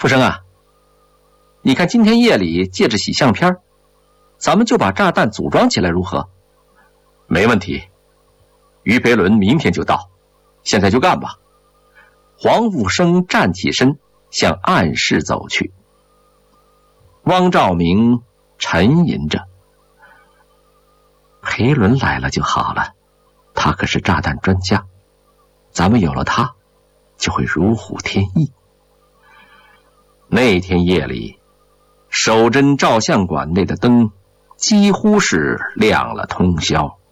福生啊，你看今天夜里借着洗相片，咱们就把炸弹组装起来如何？ 没问题，于培伦明天就到，现在就干吧。 黄福生站起身向暗室走去。汪兆铭沉吟着，裴伦来了就好了，他可是炸弹专家，咱们有了他就会如虎添翼。那天夜里，守贞照相馆内的灯几乎是亮了通宵。